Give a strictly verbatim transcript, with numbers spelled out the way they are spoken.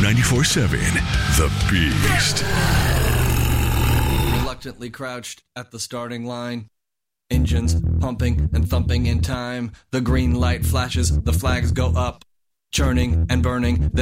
ninety-four point seven, The Beast. Reluctantly crouched at the starting line. Engines pumping and thumping in time. The green light flashes, the flags go up. Churning and burning.